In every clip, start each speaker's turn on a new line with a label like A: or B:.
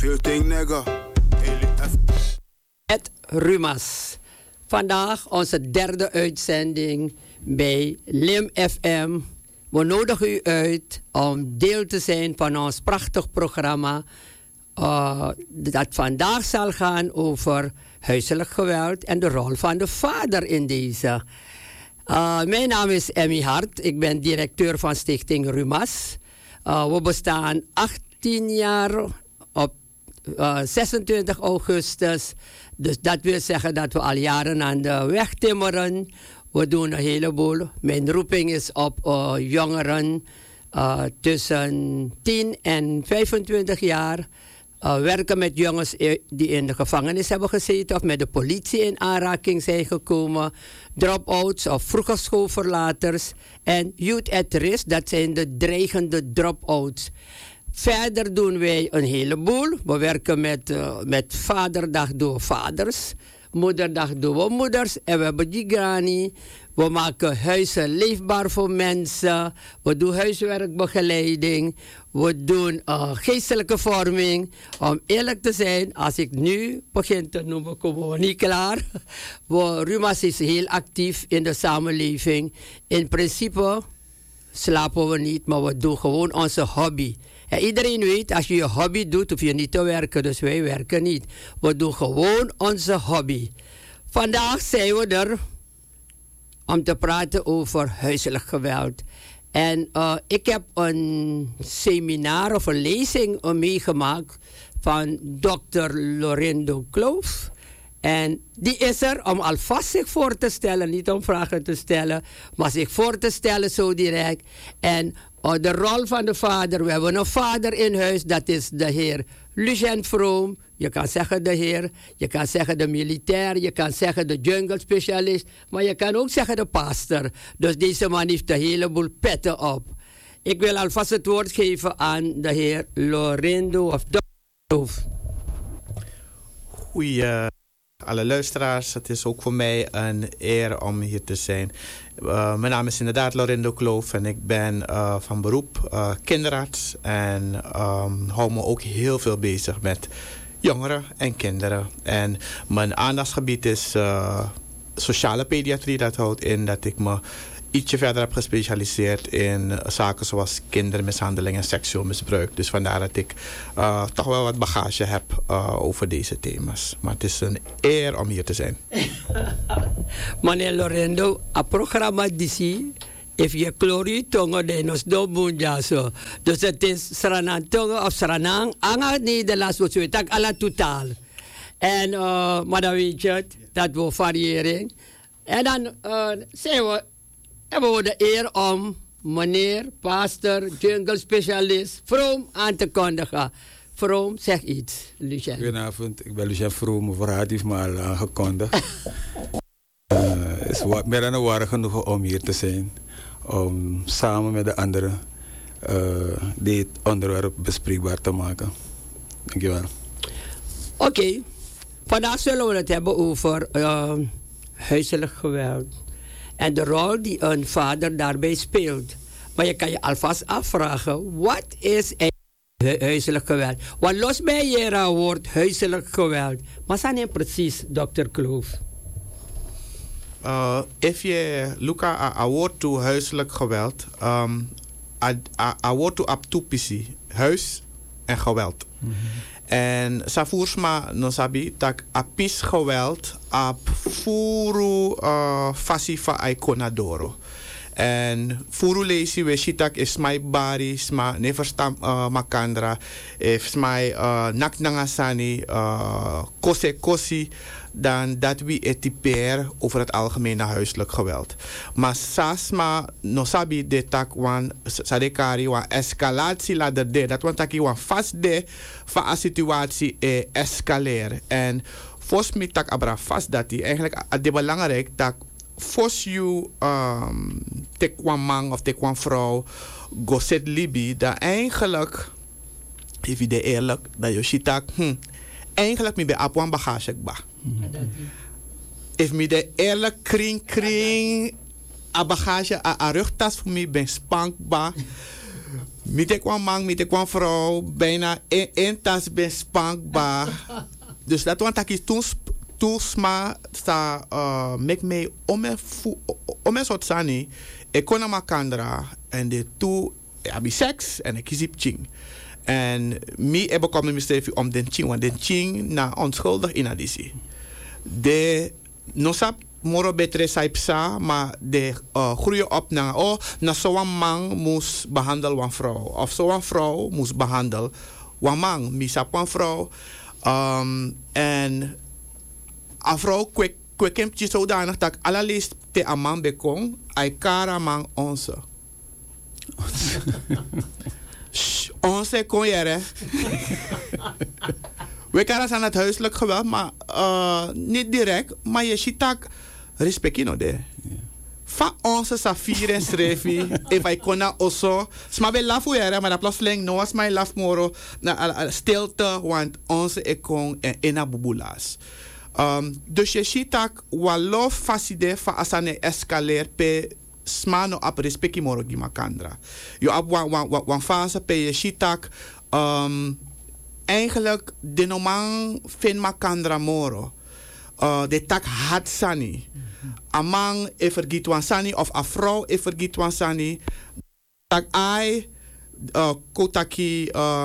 A: Het Rumas. Vandaag onze derde uitzending bij Lim FM. We nodigen u uit om deel te zijn van ons prachtig programma. Dat vandaag zal gaan over huiselijk geweld en de rol van de vader in deze. Mijn naam is Emmy Hart. Ik ben directeur van Stichting Rumas. We bestaan 18 jaar op 26 augustus. Dus dat wil zeggen dat we al jaren aan de weg timmeren. We doen een heleboel. Mijn roeping is op jongeren tussen 10 en 25 jaar. Werken met jongens die in de gevangenis hebben gezeten of met de politie in aanraking zijn gekomen. Drop-outs of vroege schoolverlaters. En youth at risk, dat zijn de dreigende drop-outs. Verder doen wij een heleboel. We werken met Vaderdag door vaders. Moederdag doen we moeders. En we hebben Gigani. We maken huizen leefbaar voor mensen. We doen huiswerkbegeleiding. We doen geestelijke vorming. Om eerlijk te zijn, als ik nu begin te noemen, komen we niet klaar. Rumas is heel actief in de samenleving. In principe slapen we niet, maar we doen gewoon onze hobby. Ja, iedereen weet, als je je hobby doet, hoef je niet te werken. Dus wij werken niet. We doen gewoon onze hobby. Vandaag zijn we er om te praten over huiselijk geweld. En ik heb een seminar of een lezing meegemaakt van dokter Lorindo Kloof. En die is er om alvast zich voor te stellen, niet om vragen te stellen, maar zich voor te stellen zo direct. En de rol van de vader, we hebben een vader in huis, dat is de heer Lucien Vroom. Je kan zeggen de heer, je kan zeggen de militair, je kan zeggen de jungle specialist, maar je kan ook zeggen de pastor. Dus deze man heeft een heleboel petten op. Ik wil alvast het woord geven aan de heer Lorindo of Doof.
B: Goeie alle luisteraars, het is ook voor mij een eer om hier te zijn. Mijn naam is inderdaad Lorindo Kloof en ik ben van beroep kinderarts en hou me ook heel veel bezig met jongeren en kinderen. En mijn aandachtsgebied is sociale pediatrie. Dat houdt in dat ik me ietsje verder heb gespecialiseerd in zaken zoals kindermishandeling en seksueel misbruik. Dus vandaar dat ik toch wel wat bagage heb over deze thema's. Maar het is een eer om hier te zijn.
A: Meneer Lorindo, het programma DC, if je klorie tongo de nos do bunja zo. Dus het is Sranang tongo of Sranang, anga Nederlands, wat zo tak alla totaal. En maar dan weet je het, dat we variëring. En dan hebben we de eer om meneer, pastor, jungle specialist, Vroom aan te kondigen. Vroom, zeg iets, Lucien.
C: Goedenavond, ik ben Lucien Vroom, mevrouw Hart heeft me al aangekondigd. Het is meer dan een waar genoegen om hier te zijn. Om samen met de anderen dit onderwerp bespreekbaar te maken. Dankjewel.
A: Oké, vandaag zullen we het hebben over huiselijk geweld. En de rol die een vader daarbij speelt. Maar je kan je alvast afvragen, wat is huiselijk geweld? Wat los bij je woord huiselijk geweld? Maar zijn het precies, dokter Kloof?
B: If je look at a woord to huiselijk geweld, a woord to aptupisi, huis en geweld. En safursma no sabi tak apis geweld ap furu fasi fa iconadoro. En furu leisi we shitak is my bari sma neverstam makandra if my nak nangasani kose kosi dan dat we etypeer over het algemene huiselijk geweld. Maar sasma no sabi de tak wan sadekari wan escalatie lader de dat wan taki wan vast de van een situatie escaleren. En volgens mij tak abra vast dat die eigenlijk het belangrijk dat fos you tek wan man of tek wan vrouw go set libi dat eigenlijk if je de eerlijk dat je shitak eigenlijk mi be apwan bagage ba. If mi de eerlijk kring a bagage a rugtas voor mi ben spankba Mite kwam man, mite kwam vrouw, bijna één tas ben spankbaar. Dus dat want ik toen sma sta mek me om een soort sani. Ik kon naar Makandra en de toe heb ik seks en ik kies op ching. En mij heb ik komen misstreven om den ching, want den ching na onschuldig in additie. De nosap moro betre saipsa, maar de groeien op naar na zo'n man moest behandelen een vrouw. Of zo'n vrouw moest behandelen een man. Misap een vrouw. En een vrouw kwekempje zodanig dat allerlees te een man bekon, hij kara man onze. Onze kon je we kunnen aan het huiselijk geweld, maar niet direct. Maar je ziet dat respect in orde. Van onze safir en schreefie, if I kon also, sma be laf maar dat plotseling no was mijn laf moro na stilte, want onze ekon en ena bubula's. Dus je ziet dat walo faside van asane escaleer pe smano op respect in moro gimakandra. Je op wan fase pe je ziet dat eigenlijk de normaal vind makandra moro. De tak had sani. A man e vergiet wan sani of a vrouw e vergiet wan sani. Tak ai kotaki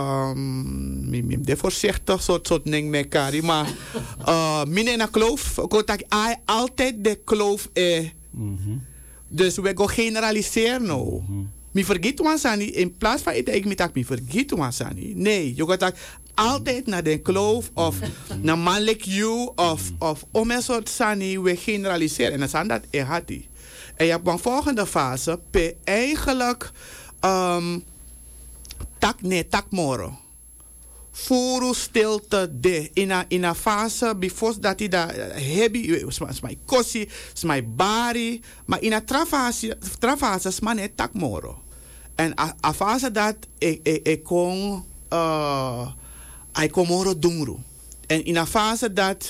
B: de voorzichtig soort ding met kari, maar mine na kloof kotaki ai altijd de kloof Dus we gaan generaliseren nou. Mi vergiet wan sani in plaats van ik met tak mi vergiet wan sani. Nee, je gaat altijd naar de kloof of naar mannelijk you of om een soort sani we generaliseren. En dan zijn dat ehati. En je hebt een volgende fase, pe eigenlijk tak moro. Furu stilte de in een fase before dat hij daar hebi smai kosi, smai bari, maar in een trafase smane tak moro. En a fase dat ik kon I komoro dungru. En in een fase dat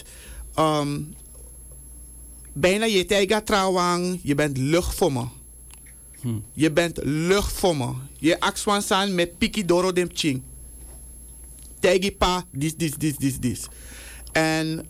B: bijna je tega trouwang, je bent lucht voor me. Je bent lucht voor me. Je axwan san met piki doro dem ching. Tegi pa, dis. En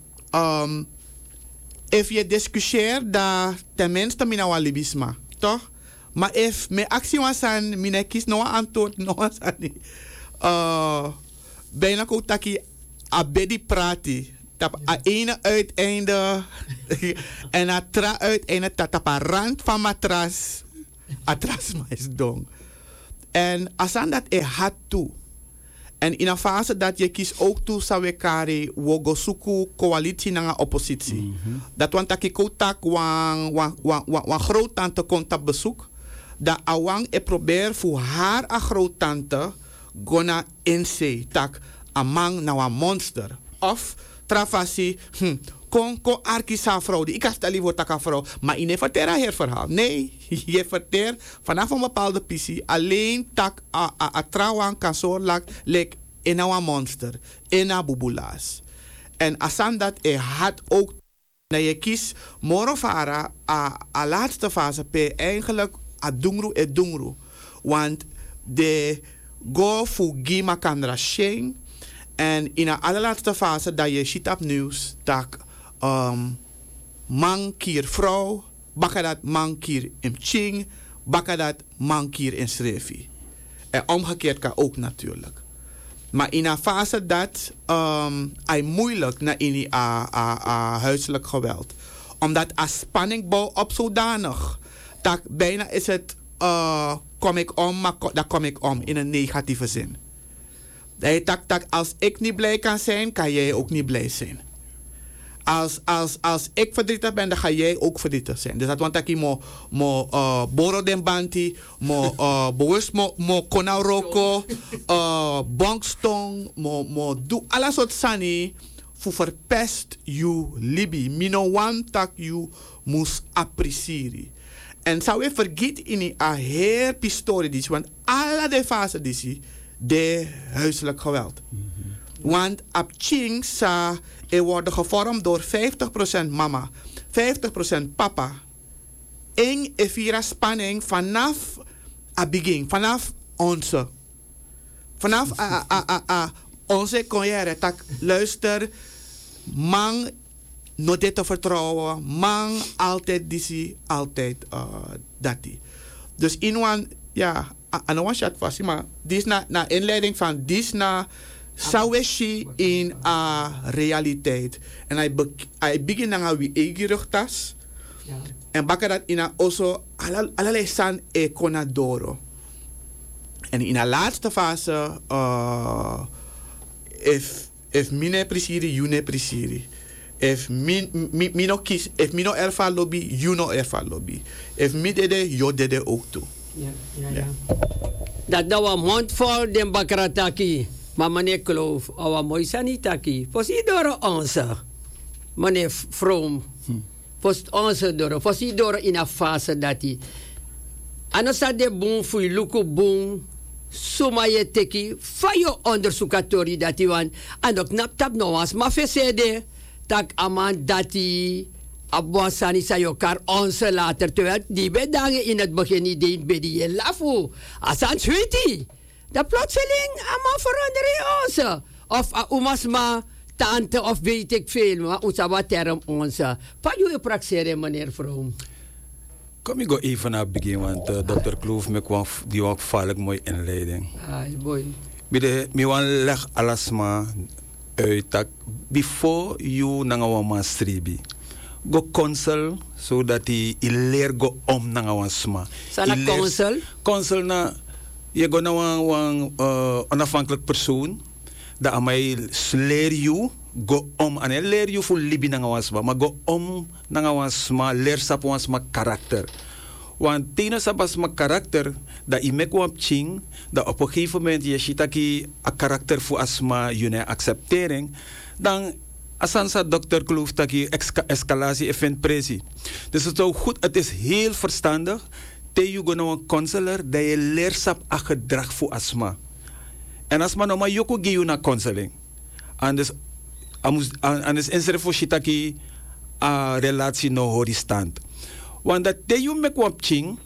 B: if je discussieert, daar tenminste mina wa libisma, toch? Maar if me actie was san, mina kies no antwoord, no san niet. Bijna koutaki abedi prati. Tap a ene uiteinde en a tra uiteinde tap a rand van matras. Atras maar is dong. En asan dat had toe. En in een fase dat je kiest ook toe sawekari wogosuku coalitie na oppositie. Dat want taki koutak wan groottante komt op bezoek. Dat awang e probeer voor haar a groottante gona inse tak amang na een monster of trafasi kon arki sa vrouw die ik als tali wordt taka vrouw maar in vertera her verhaal nee je verteer vanaf een bepaalde visie alleen tak a trouwan kan zo lek in een monster in een bubula's en asan dat had ook dat je kies morovara a laatste fase pe eigenlijk a dungru want de go voor gima kandra sheng en in de allerlaatste fase dat je ziet op nieuws dat man kier vrouw bakka dat man kier in ching bakka dat man kier in schreefie en omgekeerd kan ook natuurlijk maar in een fase dat hij moeilijk naar in huiselijk geweld omdat a spanning bouw op zodanig dat bijna is het kom ik om, maar dat kom ik om in een negatieve zin. Dat als ik niet blij kan zijn, kan jij ook niet blij zijn. Als ik verdrietig ben, dan ga jij ook verdrietig zijn. Dus dat want ik mo boro den banti, bewust mo kona roko, bankstong, mo do alles soort sani, voor verpest you libi. Mino want dat you moest appreciëren. En zou je vergeten in een heer pistorie, want alle de fase die de huiselijk geweld. Want op Ching worden gevormd door 50% mama, 50% papa. En vira spanning vanaf het begin, vanaf onze Vanaf onze conjere tak luister, man no dit te vertrouwen, man altijd disi, altijd dati. Dus in een, ja, aan een chat vast, maar dit is na inleiding van dit na saweshi in a realiteit. En hij begint dan wie eigen en bakken dat in also allerlei san e conadoro. En in de laatste fase, if mine prisiri, you ne prisiri. If mino kies, if mino erfa lobby, you no erfa lobby. If mi dede, yo dede ook toe.
A: Ja. Dat nou een mond vol den bakrataki. Maar meneer Kloof, awa mooi sanitaki. Posi door onze. Meneer Vroom. Post onze door. Posi door in een fase dat hij. Anosa de boom fui luku boom. Suma je teki. Fayo onderzoekatori dat hij wan. En ook nap tap no was. Maar vesede. Tak aman dat hij. Abwa sani sa yokar onze later. Terwijl die bedangen in het begin niet deed bij die lafu. Asan sweetie. Dat plotseling allemaal veranderen onze. Of umasma, tante of weet ik veel. Maar ons wat term onze. Wat je praxeren, meneer Vroom?
C: Kom ik even naar het begin, want dokter Kloof die ook valk mooi inleiding.
A: Ai, boy.
C: Ik wil leg alles maar uit dat before you nangawa stribi. Go counsel, zodat hij leer go om nangawa sma.
A: Sana counsel?
C: Counsel na... Je gaat naar een onafhankelijk persoon. Dat aan mij leer je go om. En leer je voor libi naar wasma. Maar go om naar wasma. Leer sap wasma karakter. Want tien sap wasma karakter. Dat je mek wap ching. Dat op een gegeven moment je shitaki a karakter voor asma. Je ne acceptering. Dan asansa dokter Kloof taki escalatie event presi. Dus het is ook goed. Het is heel verstandig. Je gaat naar een counselor dat je leert sap a gedrag voor asma. En asma no maar joko geef je naar counseling. Anders inzet voor shitaki a relatie no horizont. Want dat je met wap ching,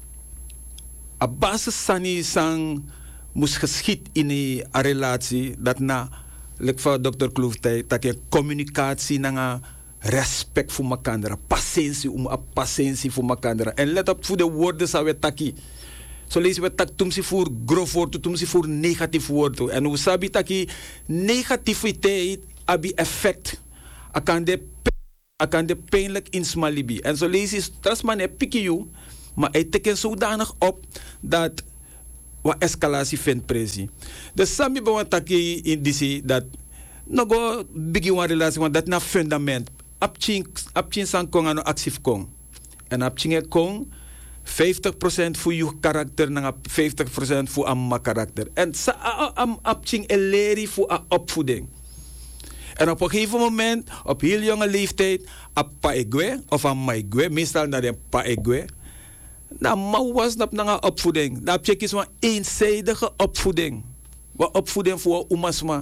C: a basis sani sang moest geschied in een relatie dat na, like voor Dr. Kloof dat je communicatie na respect voor elkaar, patiëntie voor elkaar. En let op voor de woorden dat we taki. Zo lezen we tak tumsi voor grof woord, tumsi voor negatief woord. En hoe sabi taki negativiteit abi effect akan de pijnlijk insmalibi. En zo lees je dat man een pikkie you, maar hij tekent zodanig op dat wat escalatie vindt presi. Dus sabi bewan taki in disi dat nog go bigi een relatie, want dat na fundament. Apchin sang kong ano actief kong. En apchin kong 50% voor je karakter en 50% voor amma karakter. En apchin eleri voor a opvoeding. En op een gegeven moment, op heel jonge leeftijd, a paegwe of a maigwe, meestal naar een paegwe. Dan was dat naar opvoeding. Dan heb je een eenzijdige opvoeding. Wat opvoeding voor umasma.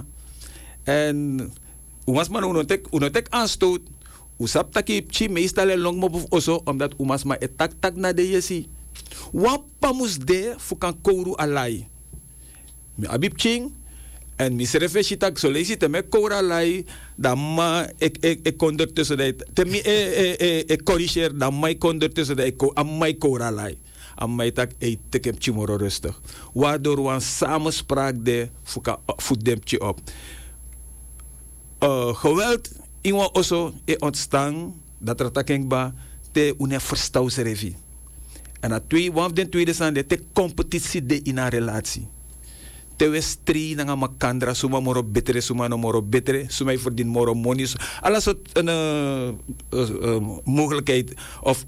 C: En umasma unotek aanstoot. Usap taki pchi meestal long mo oso omdat umasma tak na de yesi. Wat pamus de fu kan kouru alai. Mi abib ching en mi serefeshi tak so leisi te me kouru alai dan ma ek ondertussen dat te mi corrigeer dan mai ondertussen dat ek am mai kouru alai. Am mai tak tekem chimoro rustig. Waardoor we een samenspraak de fu dempje op. Geweld in wat also ontstaan dat er takengba te une verstauserevi. En dat de tweede zijn de competitie de in een relatie. Te we stri na makandra suma moro betere suma no moro betere suma verdien moro money. Alles soort mogelijkheid of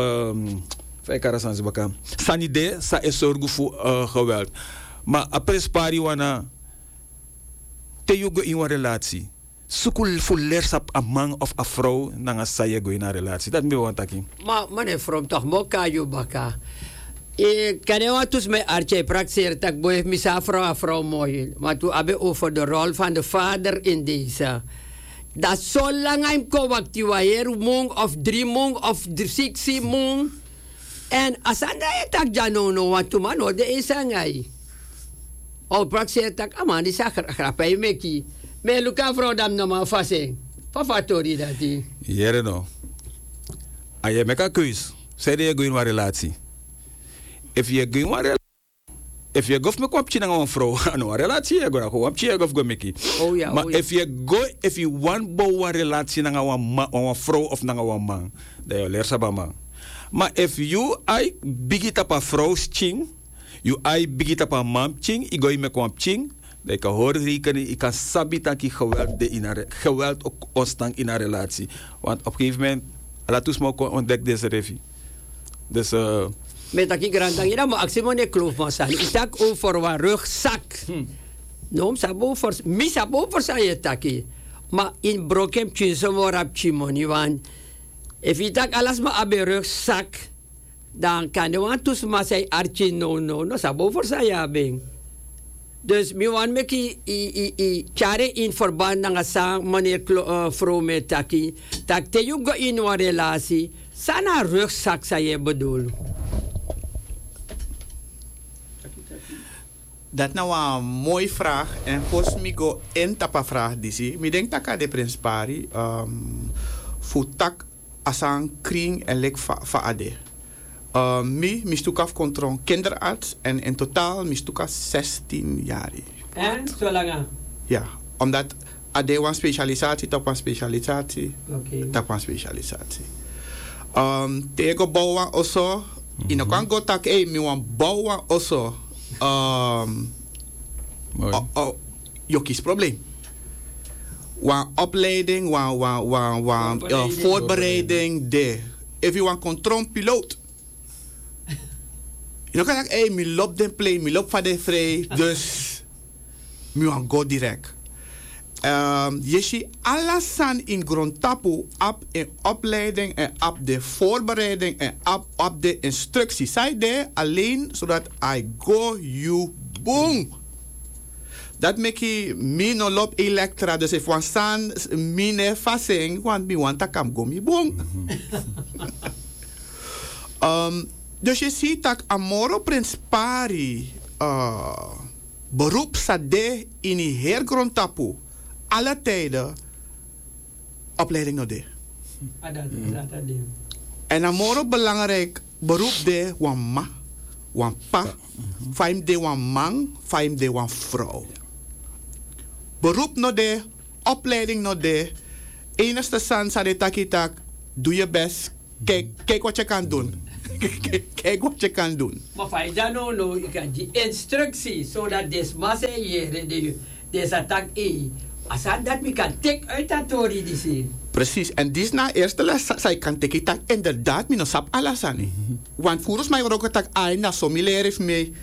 C: sanide sa is zorgen voor geweld. Maar apres pari wana te yugo in een relatie. Sukul voor leersap a man of a vrouw na nga saye go in een relatie. Dat me want taki.
A: Maar meneer From toch moka you baka. Kan je wat dus met Archie praxeer tak boy misa vrouw mooi. Maar tu abe over de rol van de vader in deze. Dat zo lang hem kowak die waer mong of 3 mong of 6 mong. En asanda tak janono wat tu man de is angay. Oh, praxeer tak, aman, die zag grappig je meki. Me luka vrouw dam no maar vast. Fafatori dat die.
C: Jere no. En je maakt een keus. Zeg je go in een relatie. If je go in een relatie. If je gof me kwam china een vrouw, een relatie je go kwam china gof go meki.
A: Oh ja.
C: Maar if you want bouw een relatie na een vrouw of na een man, dan je leert sabama. Maar if you ai bigit op een vrouw ching, you ai bigit op een man ching, ik go in me kwam ching. Dat ik kan horen rekenen, ik kan sabitan ki geweld ook ontstaan in een relatie. Want op een gegeven moment, laat ons maar ontdekken deze revie. Dus
A: met dat ik grand dan maar actie maar ne kloof maar san. Ik tak over wat rugzak. No, sabo voor misabo voor zijn taki. Maar in brokem tjinso maar op chimoni want if je tak alles maar op rugzak, dan kan je want dus maar zijn archi no sabo voor zijn bing. Dus mi wan meki i chare in verband dengan sang meneer vrouw met taki tak te juga in een relatie sana rugzak saya bedoel.
B: Dat nou een mooie vraag en volgens mij go in tapa vraag disi. Mi denk taka de principari fu tak asang kring en lek fa ade. Mi stukaf kontron kinderarts en in totaal mi stukaf 16 jaar.
A: En zo lang?
B: Ja, omdat ade wan specialisatie, top een specialisatie,
A: okay.
B: Top een specialisatie. Tego bouwen also, in kan go tak mi wan bouwen also. Je kies probleem. Wan opleiding, wan voorbereiding de. If you want control piloot. Je kan zeggen, mi loop den plane, mi loop van de vrij, dus mi wan go direct. Je ziet alles in grondtapu, op in opleiding en op de voorbereiding en op de instructie. Zij daar alleen zodat I go you boom. Dat make me no loop elektra, dus if one san mine fasing, want me want takam go mi boom. Dus je ziet dat amoro principari beroep sade in die hergrondtapu. Alle tijden opleiding nog de. En amoro belangrijk beroep de wan ma, wan pa, faim de wan man, faim de wan vrouw. Beroep nog de, opleiding nog de. Enigste san sa de takitak, doe je best, kijk wat je kan doen. Kijk wat je kan doen.
A: Maar fijn dan no, je kan die instructie, zodat deze massa hier, deze attack als dat me kan take uit dat tori die zien.
B: Precies, en dit is na eerste les, zij kan take tak inderdaad, mi no sap alasani. Want volgens mij ook tak ai na so mi leer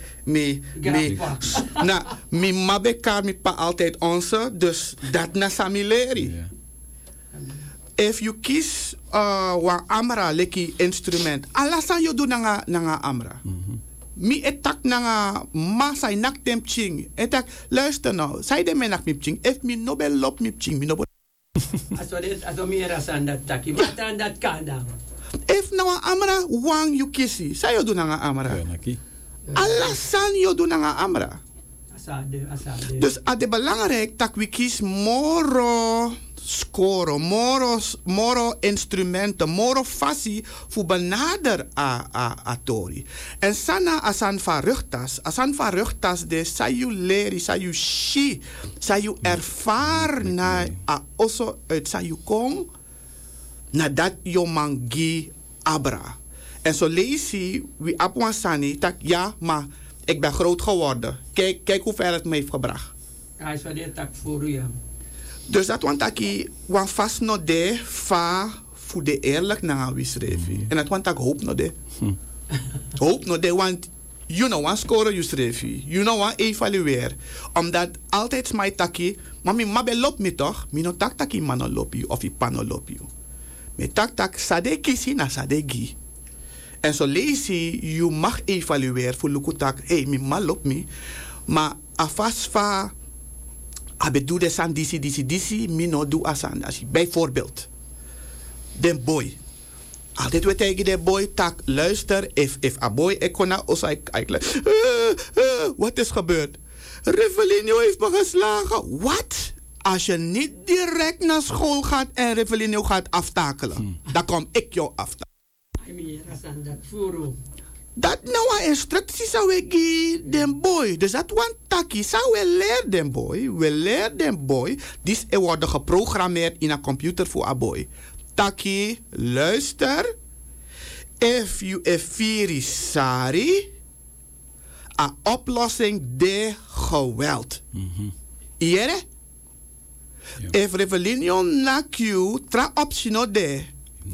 B: mi mabeka mi pa altijd onze, dus dat na samileri. If you kies wan amra leki instrument, alasan yo do nanga amra. Mi etak nanga masa nak dem ching. Etak luister nou, zij de menak mi ching. If mi no be lop mi ching, mi no be.
A: Aso mi rasan dat taki, wat aan dat kan dan.
B: If nou amra wang you kisi, zij yo do nanga amra. Alasan yo do nanga amra.
A: Asade.
B: Dus ade belangrijk tak we kies moro score, moro instrumenten, moro fassi voor benader a tori. En sana asan van rugtas de sayu leri, sayu shi, sayu erfar na a oso uit sayu kong, na dat yo mangi abra. En zo lees je, wie apwansani, tak ja, maar ik ben groot geworden. Kijk hoe ver het me heeft gebracht.
A: Hij is wel dit tak voor u.
B: Dus dat want ik wan vast no de fa voor de eerlijk na wie schreef. En dat want ik hoop no de. Hoop no de want you know wan score you schreef. You know wan evalueer. Omdat altijd smai taki, mami mabe lop me toch? Mi no tak taki mano lop you of i pano lop you. Me tak sade kisi na sade gi. En zo lees je mag evalueren voor lukutak. Hey, mi mal op me. Maar afas va abe doe de san disi, mi no doe asan. Bijvoorbeeld, den boy. Altijd we tegen de boy tak, luister, if a boy ekona osa ik wat is gebeurd? Rivellino heeft me geslagen. Wat? Als je niet direct naar school gaat en Rivellino gaat aftakelen, dan kom ik jou aftakelen. Dat nou een instructie zou we geven den boy. Dus dat one taki zou we leren den boy. We leren den boy. Die worden geprogrammeerd in een computer voor een boy. Taki, luister. If you efiri sari, een oplossing de geweld. Iere? If Rivellino nak you, tra option de.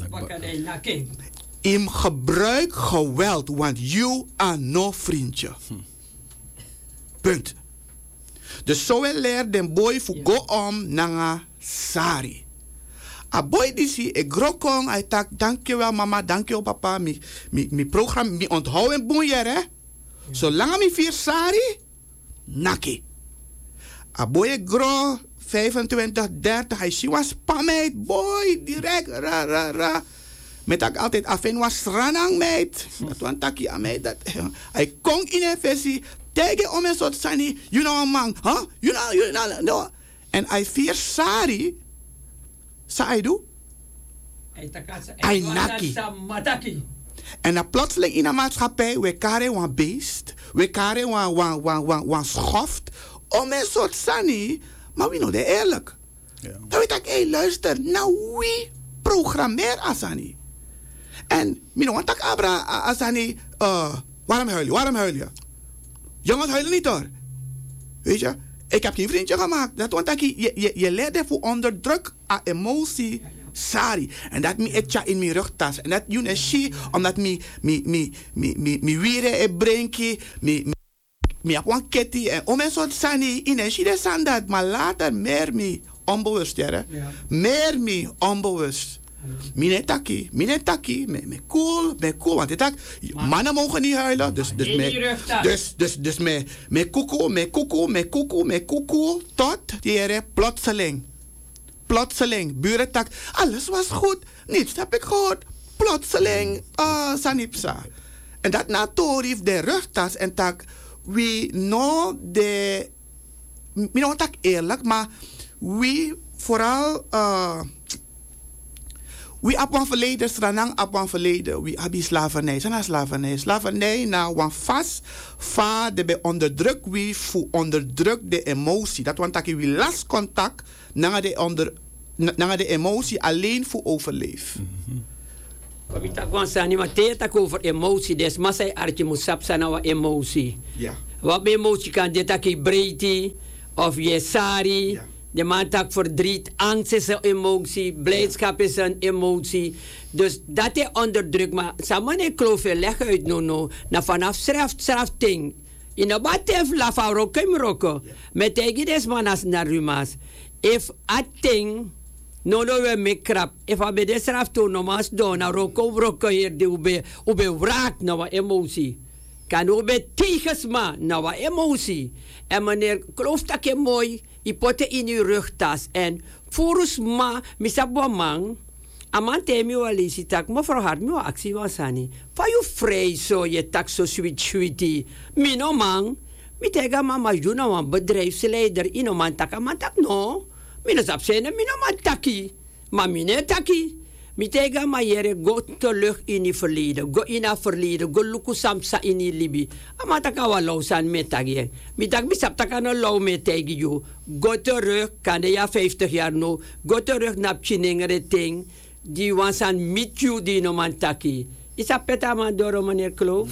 B: Im gebruik geweld, want you are no vriendje. Punt. Dus zo leer den boy voor go om naar sari. A boy die zie ik grokong, hij tak dankjewel mama, dankjewel papa, mi programma, mi onthouden boeien hè. Zolang mi vier sari, naki. A boy gro 25, 30, hij zie was spameid, boy, direct, ra. Met ik altijd afin was ranang meid. Dat was taki aan mij. Hij kon in een versie tegen om een soort sani. You know man, huh? You know, no. En hij vier sari. Hij doe. Hij naki. En dan plotseling in de maatschappij, we karen een beest. We karen een schoft. Om een soort sani. Maar we know dat eerlijk. Dan weet ik, hey luister. Nou wie programmeer asani? En mijn want ik abra asani, waarom huil je? Jongens huilen niet hoor. Weet je, ik heb geen vriendje gemaakt. Dat want ik je leert ervoor onder druk aan emotie. Sorry. En dat me etja in mijn rugtas. En dat je zie, omdat me wieren brengt, me een ketty en om een soort sani in een schiede sandat. Maar later meer me onbewust, ja. Meer me onbewust. Mine taki, me cool, want ik mannen mogen niet huilen, dus me koekoe, tot die plotseling, buren tak, alles was goed, niets heb ik gehoord, plotseling, sanipsa. En dat na torief de rugtas en tak, we know de, mine tak eerlijk, maar we vooral, we hebben verleden, stranang hebben verleden. We hebben slavernij. Slavernij na wan vast vader bij onderdruk we voor onderdruk de emotie. Dat want dat we last contact naar de emotie alleen voor overleef.
A: Ik tak wan sani maar tak over emotie. Des maar zij artje moet sap sana emotie.
B: Ja.
A: Wat bij emotie kan dit tak breiti of je sari. Ja. De man tak verdriet, angst is een emotie, blijdschap is een emotie. Dus dat is onderdruk. Maar samen ik geloof je leg uit no. Na vanaf straf ting. In de batef la fa rokken. Met tegen des manas naar rumas. If a ting no we make krap. If a bedes straf to no mas do na rokken hier de ube wraak na wa emotie. Kan ube tegesma na wa emotie. En meneer geloof dat je mooi. Je potte in je rugtas en voorus ma misabomang amante mi walisi tak mevrouw hart mi actie was ani fa you vrij zo je tak zo sweetie mi no man mi tega mama juna wan bedrijfsleider in man tak no mi no sapsene mi no man taki ma mi ne taki mi tega ma yere go terug in die verleden go in het verleden go luku samsa in die libi amata ka walo san metagi mi tak mi sap taka no lo metagi you go terug kan de ja 50 jaar no go terug na chiningere ting die was aan meet you die no man taki isa peta man doro meneer Kloof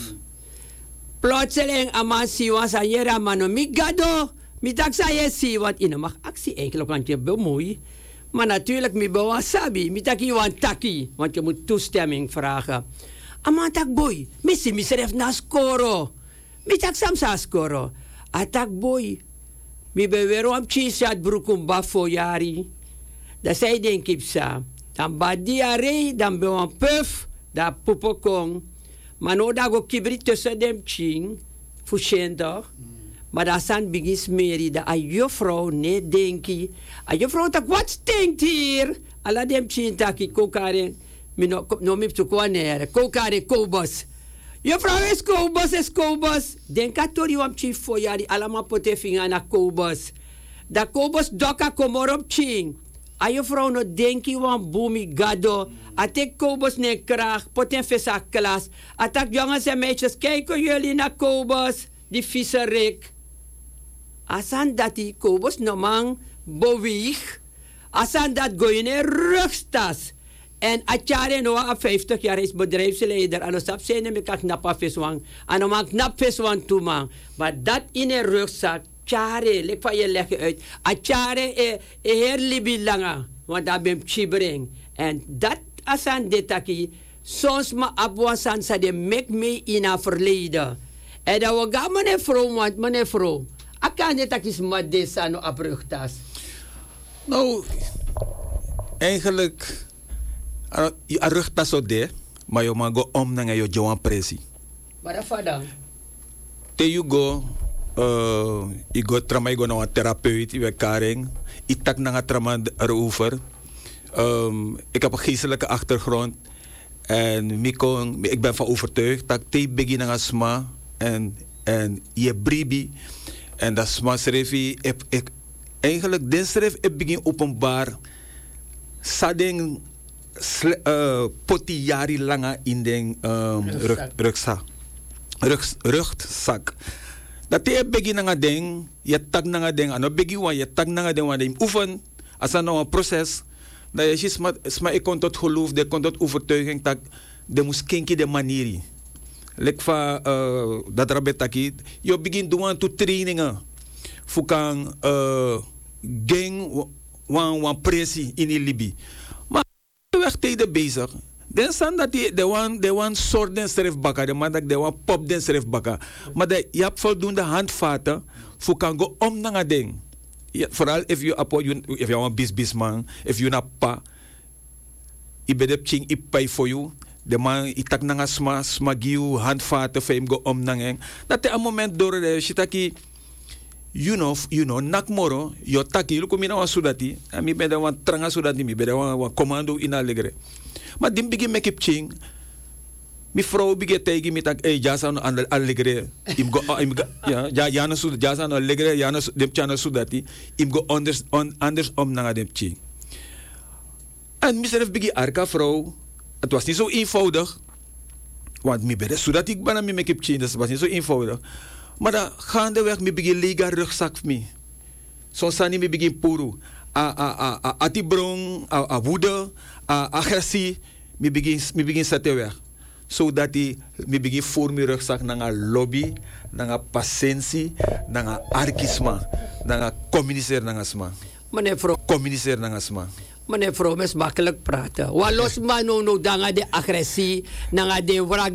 A: plotseling amasi was aan yera mano mi gado mi tak sa yesi wat in mag actie eigenlijk want je bemoei. Maar natuurlijk, mi bawa sabi, mi taki wan taki, want je moet toestemming vragen. Amantak boy, missi misref na skoro. Mi tak samsa skoro. Atak boy, mi bewero am chisat brukum bafo yari. Da say den kipsa. Dan badiare, dan be wan puff, da pupokong. Mano da go kibri tussen dem ching, fushendag. Maar dat zijn bigis meri, dat a juffrouw nee denki. A juffrouw tak, wat stinkt hier? Alla dem chintaki kokare, no mi ptukwanere, kokare kobos. Juffrouw is Kobus. Denk aan Tori wam chief voor jari. Allemaal pote vinga na Kobus. Da Kobus doka komorop ching. A juffrouw no denki wan boomi gado. A tek Kobus ne kraag. Poten visa klas. A tak jongens en meisjes. Kijken jullie naar Kobus. Die visserik. Asan dati Kobus no man beweeg. Asan dat goeie rugstas. En atjare no a 50 jaar is bedrijfsleider. En op zijn me kan knap viswang. En dan maak knap viswang toe man. Maar dat in een rugzak. Tjare, lek van je leggen uit. Atjare heer libi langer. Want dat ben chibring. En dat asan detaki. Soms ma abwasan sa de mek me in a verleden. En dan we gaan meneer vrouw, want meneer vrouw. Akan detaki is maar deze no abrugtas.
C: Nou, eigenlijk. Je rugtas zo de, maar je mag go om naar je Johan Presi.
A: Maar dat dan?
C: Te je go trauma, je go naar een therapeut, je karing. Ik tak naar het trauma erover. Ik heb een geestelijke achtergrond. En ik ben van overtuigd dat te begin naar sma en je bribi. En dat sma schreef eigenlijk, dit schreef ik begin openbaar. Sading poti jari langa in den rugzak. Dat je begin na ding, je tak na ding, ano begin wan je tak na ding wan je oefen, als er nou een proces, dat je sma ik kon tot geloof, de kon tot overtuiging dat de moest kinky de manier. Lek van dat rabetaki, je begin doen to trainingen, fukan gang wan pressie in die Libi. Weg tegen bezig. Dan staan dat de wan soort den schrijf bakken, de man dat de wan pop den schrijf bakken. Maar je hebt voldoende handvaten voor kan go om naar een ding. Vooral if you een businessman, if you na pa, je bent ching ik pay voor you. De man ik tak naar sma giu handvaten voor hem go om naar een. Dat is een moment door de shitaki. You know, nakmoro, yo taki, luko mina wan sudati, a mi beda wan tranga sudati, mi beda wan commando in alegre. Maar dim bigi make up ching, mi vrouw bigi tegi mi tak, jasa no alegre, im go, ja, jana sudati, jasa no alegre, jana dem chana sudati, im go anders om nanga dem ching. En misref bigi arka vrouw, het was niet zo eenvoudig, want mi beda sudati, ik ben mi make up ching, dat was niet zo eenvoudig. Maar dan gaandeweg me begin lega rugzak me. Soms sani me begin puru. Atibron, woede, agressie. Me begin zetten weg. Zodat me begin voor mijn rugzak naar een lobby, naar een patiëntie, naar een arkisma, naar een communiceren naar een sma. Communiceren naar een sma.
A: Meneer vrouw, is makkelijk praten. Walos man no danga de agressie, nanga de wrak